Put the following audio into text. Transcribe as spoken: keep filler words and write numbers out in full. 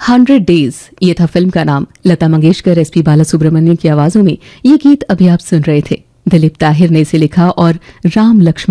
Hundred days ये था film का नाम। लता मंगेशकर, एस पी बालासुब्रमण्यम की आवाजों में ये गीत अभी आप सुन रहे थे। दिलीप ताहिर ने इसे लिखा और राम लक्ष्मण